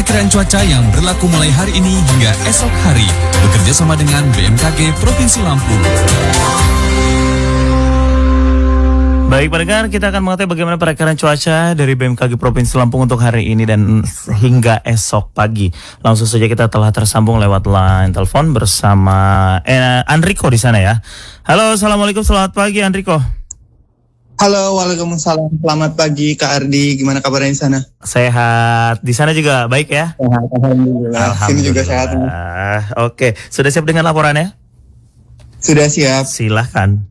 Perakiraan cuaca yang berlaku mulai hari ini hingga esok hari. Bekerja sama dengan BMKG Provinsi Lampung. Baik pendengar, kita akan mengetahui bagaimana perakiraan cuaca dari BMKG Provinsi Lampung untuk hari ini dan hingga esok pagi. Langsung saja kita telah tersambung lewat line telepon bersama Andriko di sana ya. Halo, assalamualaikum, selamat pagi Andriko. Halo, waalaikumsalam. Selamat pagi Kak Ardi. Gimana kabarnya di sana? Sehat. Di sana juga baik ya? Sehat, alhamdulillah. Sini juga sehat. Oke, sudah siap dengan laporannya? Sudah siap. Silahkan.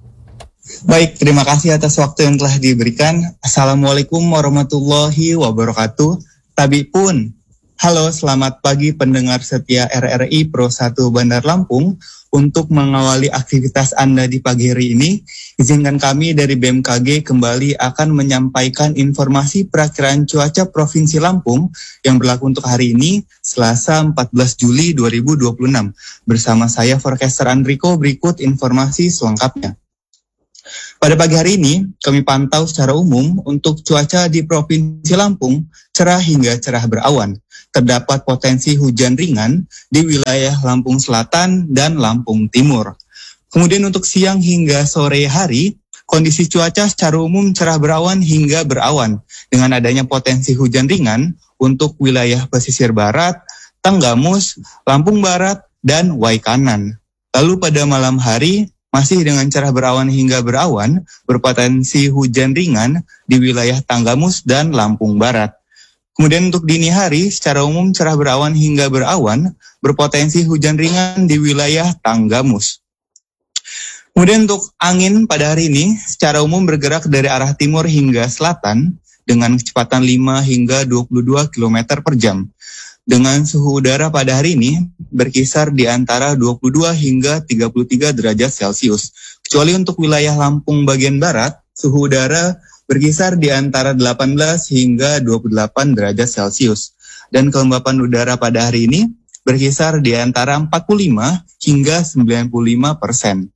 Baik, terima kasih atas waktu yang telah diberikan. Assalamualaikum warahmatullahi wabarakatuh. Tabi pun. Halo, selamat pagi pendengar setia RRI Pro 1 Bandar Lampung. Untuk mengawali aktivitas Anda di pagi hari ini, izinkan kami dari BMKG kembali akan menyampaikan informasi perakiraan cuaca Provinsi Lampung yang berlaku untuk hari ini, Selasa 14 Juli 2026. Bersama saya, Forecaster Andriko, berikut informasi selengkapnya. Pada pagi hari ini, kami pantau secara umum untuk cuaca di Provinsi Lampung, cerah hingga cerah berawan. Terdapat potensi hujan ringan di wilayah Lampung Selatan dan Lampung Timur. Kemudian untuk siang hingga sore hari, kondisi cuaca secara umum cerah berawan hingga berawan, dengan adanya potensi hujan ringan untuk wilayah pesisir barat, Tanggamus, Lampung Barat, dan Waikanan. Lalu pada malam hari, masih dengan cerah berawan hingga berawan, berpotensi hujan ringan di wilayah Tanggamus dan Lampung Barat. Kemudian untuk dini hari, secara umum cerah berawan hingga berawan, berpotensi hujan ringan di wilayah Tanggamus. Kemudian untuk angin pada hari ini, secara umum bergerak dari arah timur hingga selatan, dengan kecepatan 5 hingga 22 km per jam. Dengan suhu udara pada hari ini berkisar di antara 22 hingga 33 derajat Celcius. Kecuali untuk wilayah Lampung bagian barat, suhu udara berkisar di antara 18 hingga 28 derajat Celcius. Dan kelembapan udara pada hari ini berkisar di antara 45 hingga 95%.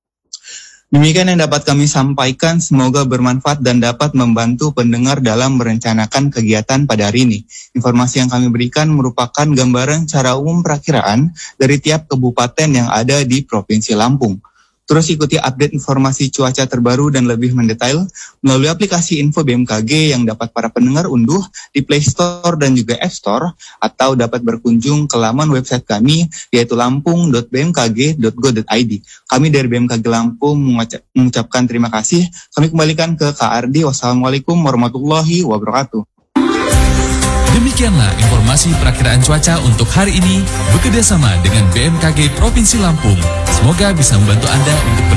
Demikian yang dapat kami sampaikan, semoga bermanfaat dan dapat membantu pendengar dalam merencanakan kegiatan pada hari ini. Informasi yang kami berikan merupakan gambaran secara umum perakiraan dari tiap kabupaten yang ada di Provinsi Lampung. Terus ikuti update informasi cuaca terbaru dan lebih mendetail melalui aplikasi Info BMKG yang dapat para pendengar unduh di Play Store dan juga App Store, atau dapat berkunjung ke laman website kami yaitu lampung.bmkg.go.id. Kami dari BMKG Lampung mengucapkan terima kasih. Kami kembalikan ke Kak Ardi. Wassalamualaikum warahmatullahi wabarakatuh. Demikianlah informasi perakiraan cuaca untuk hari ini bekerjasama dengan BMKG Provinsi Lampung. Semoga bisa membantu Anda untuk